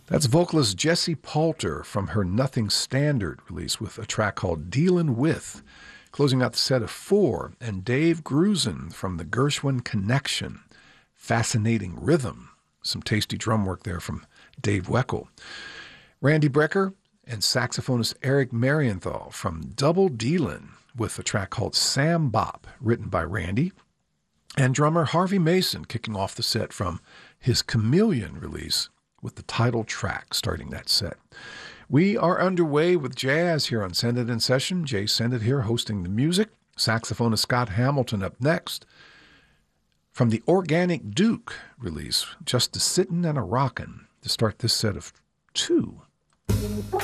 That's vocalist Jessie Poulter from her Nothing Standard release with a track called Dealin' With. Closing out the set of four, and Dave Grusin from the Gershwin Connection. Fascinating Rhythm. Some tasty drum work there from Dave Weckl. Randy Brecker and saxophonist Eric Marienthal from Double Dealin' with a track called Sam Bop, written by Randy. And drummer Harvey Mason kicking off the set from his Chameleon release with the title track starting that set. We are underway with jazz here on Send It In Session. Jay Send It here hosting the music. Saxophonist Scott Hamilton up next. From the Organic Duke release, Just a Sittin' and a Rockin' to start this set of two.